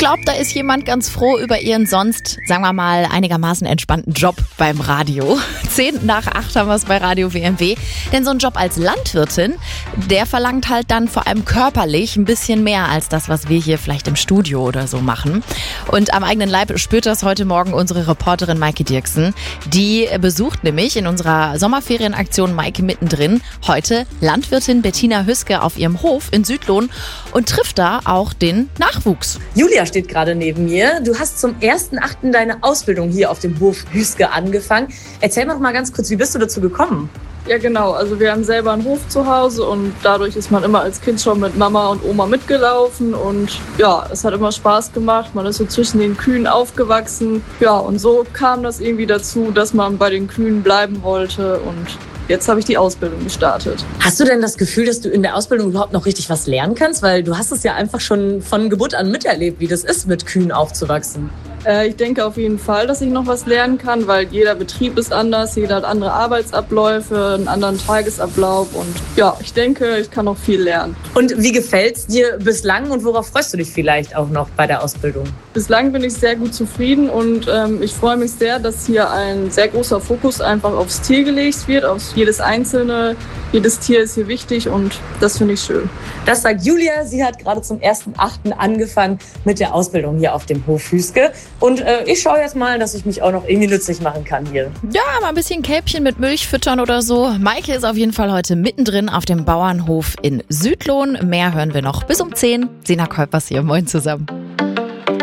glaube, da ist jemand ganz froh über ihren sonst, sagen wir mal, einigermaßen entspannten Job beim Radio. 7:50 haben wir es bei Radio WMW. Denn so ein Job als Landwirtin, der verlangt halt dann vor allem körperlich ein bisschen mehr als das, was wir hier vielleicht im Studio oder so machen. Und am eigenen Leib spürt das heute Morgen unsere Reporterin Maike Dirksen. Die besucht nämlich in unserer Sommerferienaktion Maike mittendrin heute Landwirtin Bettina Hüske auf ihrem Hof in Südlohn und trifft da auch den Nachwuchs. Julia steht gerade neben mir. Du hast zum 1.8. deine Ausbildung hier auf dem Hof Hüske angefangen. Erzähl mir doch mal ganz kurz, wie bist du dazu gekommen? Ja, genau. Also wir haben selber einen Hof zu Hause und dadurch ist man immer als Kind schon mit Mama und Oma mitgelaufen und ja, es hat immer Spaß gemacht. Man ist so zwischen den Kühen aufgewachsen. Ja, und so kam das irgendwie dazu, dass man bei den Kühen bleiben wollte und jetzt habe ich die Ausbildung gestartet. Hast du denn das Gefühl, dass du in der Ausbildung überhaupt noch richtig was lernen kannst? Weil du hast es ja einfach schon von Geburt an miterlebt, wie das ist, mit Kühen aufzuwachsen. Ich denke auf jeden Fall, dass ich noch was lernen kann, weil jeder Betrieb ist anders, jeder hat andere Arbeitsabläufe, einen anderen Tagesablauf und ja, ich denke, ich kann noch viel lernen. Und wie gefällt's dir bislang und worauf freust du dich vielleicht auch noch bei der Ausbildung? Bislang bin ich sehr gut zufrieden und ich freue mich sehr, dass hier ein sehr großer Fokus einfach aufs Tier gelegt wird, auf jedes Einzelne. Jedes Tier ist hier wichtig und das finde ich schön. Das sagt Julia. Sie hat gerade zum 1.8. angefangen mit der Ausbildung hier auf dem Hof Hüske. Und ich schaue jetzt mal, dass ich mich auch noch irgendwie nützlich machen kann hier. Ja, mal ein bisschen Kälbchen mit Milch füttern oder so. Maike ist auf jeden Fall heute mittendrin auf dem Bauernhof in Südlohn. Mehr hören wir noch bis um 10. Sina Kolpers hier. Moin zusammen.